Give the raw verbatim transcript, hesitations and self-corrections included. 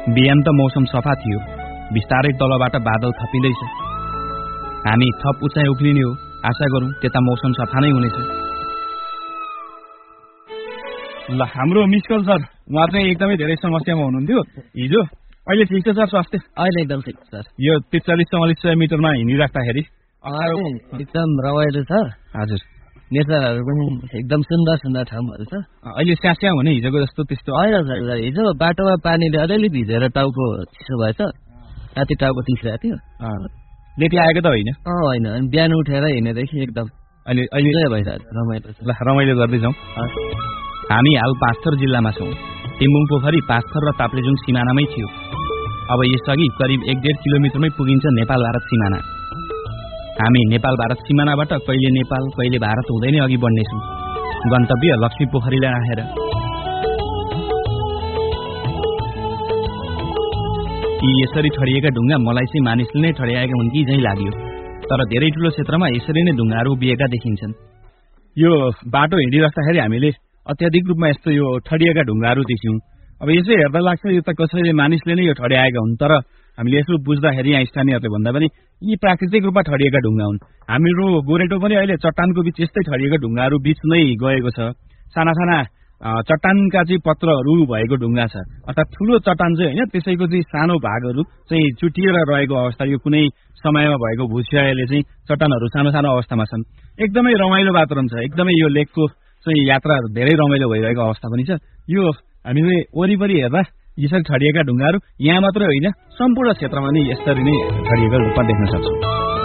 बिहान त मौसम सफा थियो, बिस्तारै तलबाट बादल थपिँदैछ। हामी थप उचाइ उक्लिने हो, आशा गरौँ त्यता मौसम सफा नै हुनेछ। ल हाम्रो मिस्कल सर, उहाँ चाहिँ एकदमै धेरै समस्यामा हुनुहुन्थ्यो हिजो। अहिले ठिक छ सर स्वास्थ्य? अहिले एकदम ठिक सर। यो त्रिचालिस चौवालिस सय मिटरमा हिँडिराख्दाखेरि एकदम रमाइलो छ। हजुर, नेचरहरू पनि एकदम सुन्दर सुन्दर ठाउँहरू छ। अहिले स्यास्या हुने हिजोको जस्तो त्यस्तो होइन सर, हिजो बाटोमा पानीले अलिअलि भिजेर टाउको चिसो भएछ, राति टाउको चिसिरहेको थियो। लेटी आएको त होइन? अँ होइन, अनि बिहान उठेर हिँडेदेखि एकदम अहिले अहिले भइरहेको रमाइलो छ। ल रमाइलो गर्दै जाउँ। हामी हाल पाँचथर जिल्लामा छौँ। टिम्बुङ पोखरी पाँचथर र ताप्लेजुङ सिमानामै थियो। अब यसअघि करिब एक डेढ किलोमिटरमै पुगिन्छ नेपाल भारत सिमाना। हामी नेपाल भारत सिमानाबाट कहिले नेपाल कहिले भारत हुँदै नै अघि बढ्नेछौँ, गन्तव्य लक्ष्मी पोखरीलाई राखेर। यी यसरी ठडिएका ढुङ्गा मलाई चाहिँ मानिसले नै ठड्याएका हुन् कि झैँ लाग्यो, तर धेरै ठुलो क्षेत्रमा यसरी नै ढुङ्गाहरू उभिएका देखिन्छन्। यो बाटो हिँडिराख्दाखेरि हामीले अत्याधिक रूपमा यस्तो यो ठडिएका ढुङ्गाहरू देख्यौँ। अब यसो हेर्दा लाग्छ यो त कसैले मानिसले नै यो ठड्याएका हुन्, तर हामीले यसो बुझ्दाखेरि यहाँ स्थानीयहरूले भन्दा पनि यी प्राकृतिक रूपमा ठडिएका ढुङ्गा हुन्। हाम्रो गोरेटो पनि अहिले चट्टानको बीच यस्तै ठडिएका ढुङ्गाहरू बीच नै गएको छ। साना साना चट्टानका चाहिँ पत्रहरू भएको ढुङ्गा छ, अर्थात् ठुलो चट्टान चाहिँ होइन, त्यसैको चाहिँ सानो भागहरू चाहिँ चुटिएर रहेको अवस्था। यो कुनै समयमा भएको भूक्षयले चाहिँ चट्टानहरू सानो सानो अवस्थामा छन्। एकदमै रमाइलो वातावरण छ, एकदमै यो लेकको चाहिँ यात्रा धेरै रमाइलो भइरहेको अवस्था पनि छ। यो हामीले वरिपरि हेर्दा यसरी ठडिएका ढुङ्गाहरू यहाँ मात्रै होइन, सम्पूर्ण क्षेत्रमा नै यसरी नै ठडिएका रूपमा देख्न सक्छौँ।